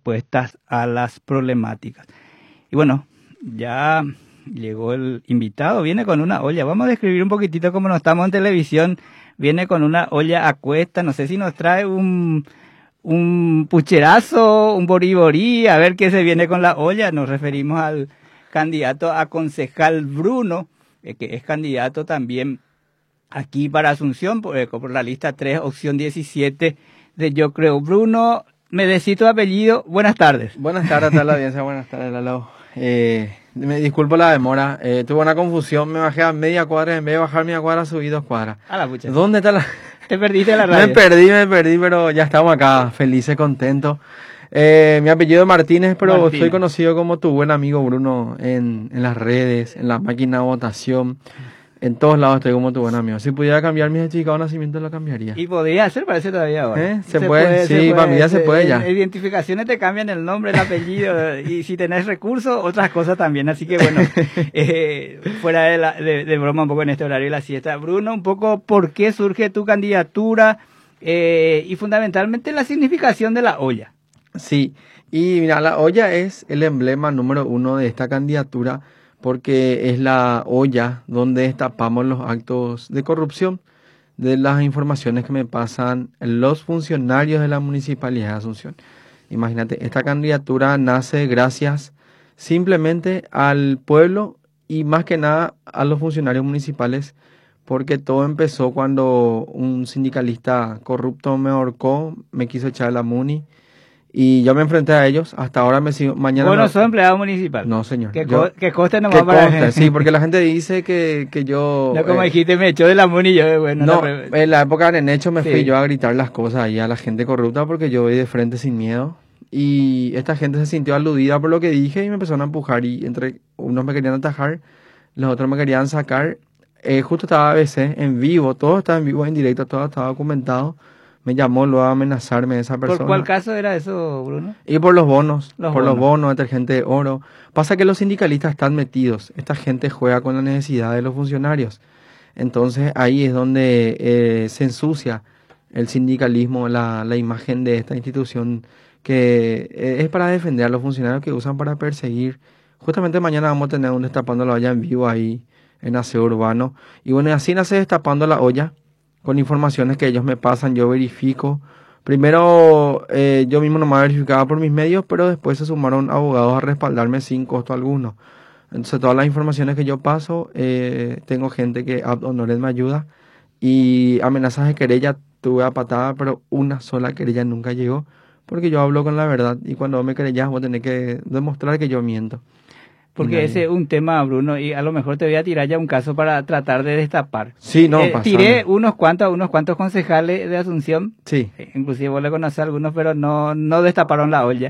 respuestas a las problemáticas. Y bueno, ya llegó el invitado, viene con una olla. Vamos a describir un poquitito cómo no estamos en televisión. Viene con una olla a cuesta, no sé si nos trae un pucherazo, un boriborí, a ver qué se viene con la olla. Nos referimos al candidato a concejal Bruno, que es candidato también aquí para Asunción, por la lista 3, opción 17 de Yo Creo. Bruno, me decís apellido, buenas tardes. Buenas tardes a toda la audiencia, buenas tardes, Lalo. Me disculpo la demora, tuve una confusión, me bajé a media cuadra, en vez de bajar media cuadra subí 2 cuadras. A la pucha. ¿Dónde está la...? Te perdiste la radio. Me perdí, pero ya estamos acá, felices, contentos. Mi apellido es Martínez, pero Martínez. soy conocido como tu buen amigo Bruno en las redes, en la máquina de votación. En todos lados estoy como tu buen amigo. Si pudiera cambiar mi certificado de nacimiento, lo cambiaría. Y podría hacer, parece todavía ahora. Se puede, sí, para mí ya se puede ya. Identificaciones te cambian el nombre, el apellido, y si tenés recursos, otras cosas también. Así que bueno, fuera de broma un poco en este horario de la siesta. Bruno, un poco, ¿por qué surge tu candidatura? Y fundamentalmente la significación de la olla. Sí, y mira, la olla es el emblema número 1 de esta candidatura, porque es la olla donde destapamos los actos de corrupción de las informaciones que me pasan los funcionarios de la Municipalidad de Asunción. Imagínate, esta candidatura nace gracias simplemente al pueblo y más que nada a los funcionarios municipales, porque todo empezó cuando un sindicalista corrupto me ahorcó, me quiso echar la muni. Y yo me enfrenté a ellos, hasta ahora me sigo, mañana... ¿Vos no sos empleado municipal? No, señor. Que coste nomás que para... conste, sí, porque la gente dice que yo... No, como dijiste, me echó de la MUNI y yo, bueno... No, en la época de Nenecho me fui Sí. yo a gritar las cosas ahí a la gente corrupta porque yo voy de frente sin miedo. Y esta gente se sintió aludida por lo que dije y me empezaron a empujar y entre unos me querían atajar, los otros me querían sacar. Justo estaba ABC en vivo, todo estaba en vivo, en directo, todo estaba documentado. Me llamó luego a amenazarme esa persona. ¿Por cuál caso era eso, Bruno? Y por los bonos, Los los bonos, detergente de oro. Pasa que los sindicalistas están metidos. Esta gente juega con la necesidad de los funcionarios. Entonces ahí es donde se ensucia el sindicalismo, la imagen de esta institución que es para defender a los funcionarios que usan para perseguir. Justamente mañana vamos a tener un Destapando la Olla en vivo ahí en Aseo Urbano. Y bueno, así nace Destapando la Olla, con informaciones que ellos me pasan, yo verifico. Primero yo mismo nomás verificaba por mis medios, pero después se sumaron abogados a respaldarme sin costo alguno. Entonces todas las informaciones que yo paso, tengo gente que ad honorem me ayuda. Y amenazas de querella tuve a patada, pero una sola querella nunca llegó, porque yo hablo con la verdad. Y cuando me querellas voy a tener que demostrar que yo miento. Porque ese es un tema, Bruno, y a lo mejor te voy a tirar ya un caso para tratar de destapar. Sí, no, tiré unos cuantos concejales de Asunción. Sí. Inclusive vos le conocés a algunos, pero no destaparon la olla.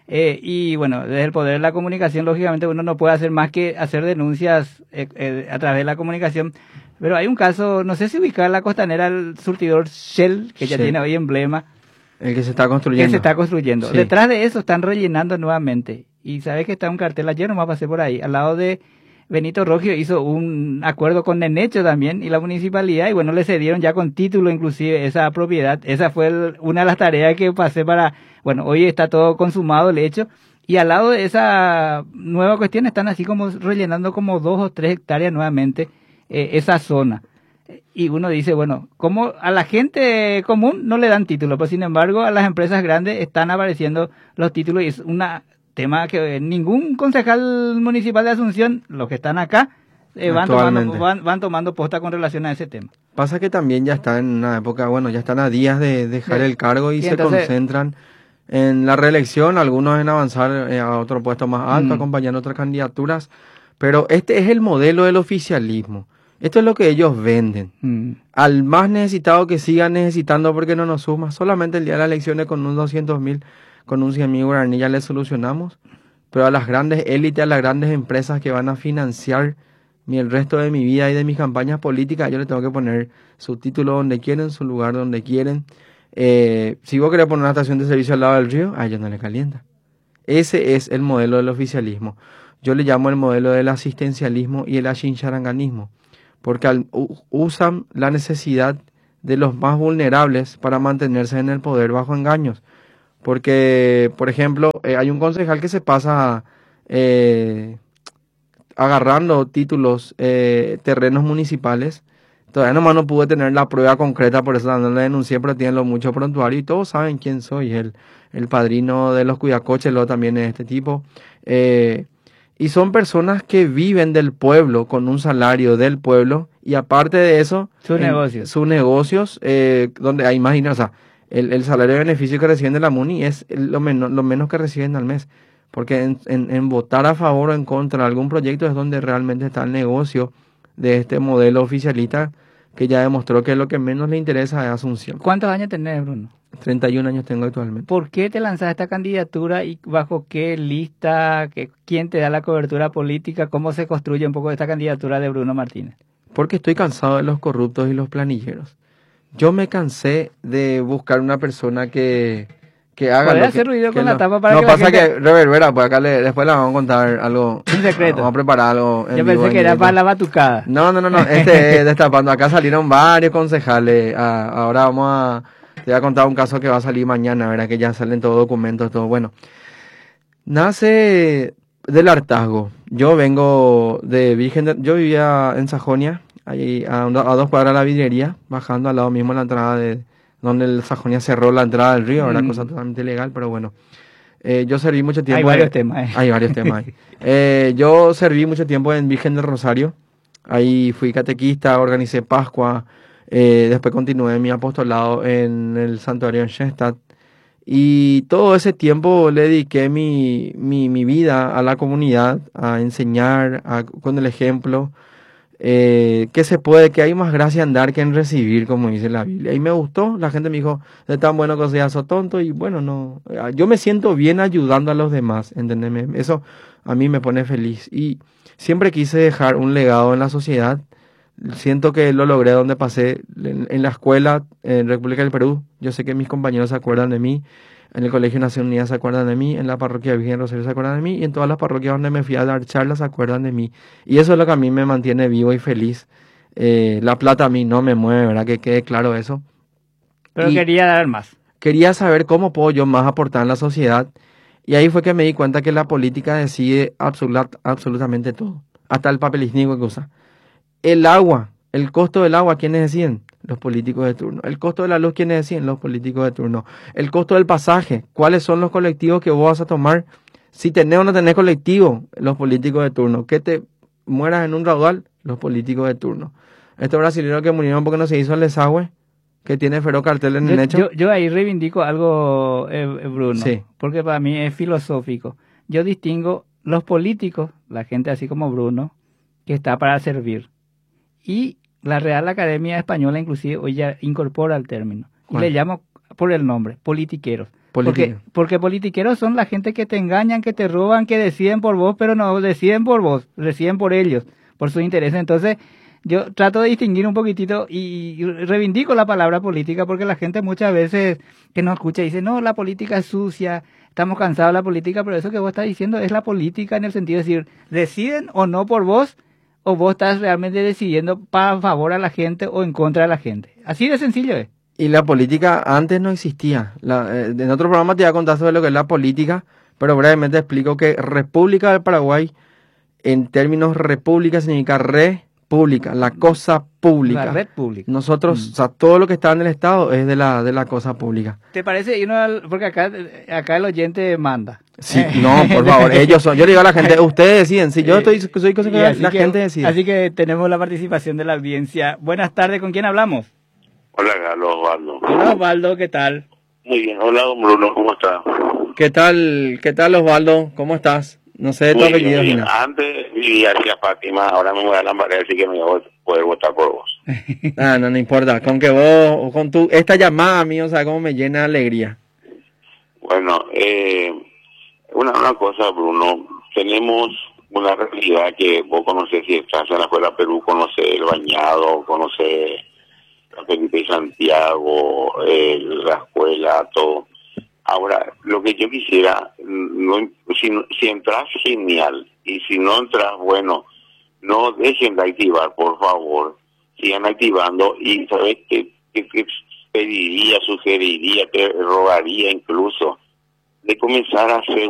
Y bueno, desde el poder de la comunicación, lógicamente uno no puede hacer más que hacer denuncias a través de la comunicación. Pero hay un caso, no sé si ubicar la costanera, el surtidor Shell, que ya tiene hoy emblema. El que se está construyendo. Sí. Detrás de eso están rellenando nuevamente. Y sabes que está un cartel, ayer nomás pasé por ahí, al lado de Benito Rogio hizo un acuerdo con Nenecho también y la municipalidad, y bueno, le cedieron ya con título inclusive esa propiedad. Esa fue una de las tareas que pasé para, bueno, hoy está todo consumado el hecho, y al lado de esa nueva cuestión están así como rellenando como 2 o 3 hectáreas nuevamente esa zona. Y uno dice, bueno, como a la gente común no le dan título, pero sin embargo a las empresas grandes están apareciendo los títulos, y es una tema que ningún concejal municipal de Asunción, los que están acá, van tomando posta con relación a ese tema. Pasa que también ya están en una época, bueno, ya están a días de dejar el cargo y se concentran en la reelección, algunos en avanzar a otro puesto más alto, acompañando otras candidaturas, pero este es el modelo del oficialismo. Esto es lo que ellos venden. Al más necesitado que sigan necesitando porque no nos suma, solamente el día de las elecciones con un 200.000, con un 100.000 guaraní ya le solucionamos, pero a las grandes élites, a las grandes empresas que van a financiar el resto de mi vida y de mis campañas políticas, yo le tengo que poner su título donde quieren, su lugar donde quieren. Si vos querés poner una estación de servicio al lado del río, a ellos no les calienta. Ese es el modelo del oficialismo. Yo le llamo el modelo del asistencialismo y el achincharanganismo, porque usan la necesidad de los más vulnerables para mantenerse en el poder bajo engaños. Porque, por ejemplo, hay un concejal que se pasa agarrando títulos, terrenos municipales. Todavía nomás no pude tener la prueba concreta, por eso no le denuncié, pero tienen lo mucho prontuario y todos saben quién soy. El padrino de los Cuidacoches lo también es este tipo. Y son personas que viven del pueblo, con un salario del pueblo, y aparte de eso, sus negocios, donde hay, imagina, o sea, el salario de beneficio que reciben de la MUNI es lo menos que reciben al mes. Porque en votar a favor o en contra de algún proyecto es donde realmente está el negocio de este modelo oficialista que ya demostró que lo que menos le interesa es Asunción. ¿Cuántos años tenés, Bruno? 31 años tengo actualmente. ¿Por qué te lanzas a esta candidatura y bajo qué lista? ¿Quién te da la cobertura política? ¿Cómo se construye un poco esta candidatura de Bruno Martínez? Porque estoy cansado de los corruptos y los planilleros. Yo me cansé de buscar una persona que haga ¿Podés hacer ruido con la tapa para no, que pasa la gente... que reverbera, pues acá después le vamos a contar algo. Un secreto. Vamos a preparar algo en Yo vivo, pensé que era para la batucada. No, este es destapando. Acá salieron varios concejales. Ahora te voy a contar un caso que va a salir mañana, ¿verdad? Que ya salen todos documentos, todo. Bueno, nace del hartazgo. Yo vengo de yo vivía en Sajonia, ahí a 2 cuadras de la vidriería, bajando al lado mismo de la entrada de donde el Sajonia cerró la entrada del río, ¿verdad? Cosa totalmente ilegal, pero bueno. Yo serví mucho tiempo... Hay varios temas. Hay varios temas. Yo serví mucho tiempo en Virgen del Rosario. Ahí fui catequista, organicé Pascua. Después continué mi apostolado en el santuario en Schoenstatt. Y todo ese tiempo le dediqué mi vida a la comunidad, a enseñar con el ejemplo. Que se puede, que hay más gracia en dar que en recibir, como dice la Biblia. Y me gustó, la gente me dijo, es tan bueno que seas so tonto, y bueno, no, yo me siento bien ayudando a los demás, ¿entendeme? Eso a mí me pone feliz. Y siempre quise dejar un legado en la sociedad. Siento que lo logré donde pasé, en la escuela, en República del Perú. Yo sé que mis compañeros se acuerdan de mí. En el Colegio Nación Unida se acuerdan de mí, en la parroquia Virgen Rosario se acuerdan de mí, y en todas las parroquias donde me fui a dar charlas se acuerdan de mí. Y eso es lo que a mí me mantiene vivo y feliz. La plata a mí no me mueve, ¿verdad? Que quede claro eso. Pero quería dar más. Quería saber cómo puedo yo más aportar en la sociedad. Y ahí fue que me di cuenta que la política decide absolutamente todo. Hasta el papel higiénico que usa. El agua, el costo del agua, ¿quiénes deciden? Los políticos de turno. El costo de la luz, ¿quiénes deciden? Los políticos de turno. El costo del pasaje, ¿cuáles son los colectivos que vos vas a tomar? Si tenés o no tenés colectivo, los políticos de turno. Que te mueras en un raudal, los políticos de turno. Estos brasileños que murieron porque no se hizo el desagüe, que tiene feroz cartel en el hecho. Yo ahí reivindico algo, Bruno, sí. Porque para mí es filosófico. Yo distingo los políticos, la gente así como Bruno, que está para servir, y la Real Academia Española inclusive hoy ya incorpora el término. Y le llamo por el nombre, politiqueros. Porque politiqueros son la gente que te engañan, que te roban, que deciden por vos, pero no deciden por vos, deciden por ellos, por sus intereses. Entonces, yo trato de distinguir un poquitito y reivindico la palabra política, porque la gente muchas veces que nos escucha dice, no, la política es sucia, estamos cansados de la política, pero eso que vos estás diciendo es la política en el sentido de decir, deciden o no por vos, o vos estás realmente decidiendo para favor a la gente o en contra de la gente. Así de sencillo es. Y la política antes no existía. En otro programa te voy a contar sobre lo que es la política, pero brevemente explico que República del Paraguay, en términos república, significa república, la cosa pública. La red pública. Nosotros, o sea, todo lo que está en el Estado es de la cosa pública. ¿Te parece? Porque acá el oyente manda. Sí, no, por favor, ellos son. Yo le digo a la gente, ustedes deciden. Si yo soy consejero, la gente decide. Así que tenemos la participación de la audiencia. Buenas tardes, ¿con quién hablamos? Hola, Carlos Osvaldo. Hola, Osvaldo, ¿qué tal? Muy bien, hola, don Bruno, ¿cómo está? ¿Qué tal, Osvaldo? ¿Cómo estás? No sé de tu apellido, Gina. Antes vivía hacia Fátima, ahora me voy a Lambaré, así que me voy a poder votar por vos. No importa. Con que vos, con esta llamada mía, o sea, cómo me llena de alegría. Bueno, una cosa, Bruno, tenemos una realidad que vos conocés, si estás en la Escuela Perú, conocés El Bañado, conocés Felipe y Santiago, la escuela, todo. Ahora, lo que yo quisiera, si entras, genial, y si no entras, bueno, no dejen de activar, por favor, sigan activando, y sabes que pediría, sugeriría, te rogaría incluso de comenzar a hacer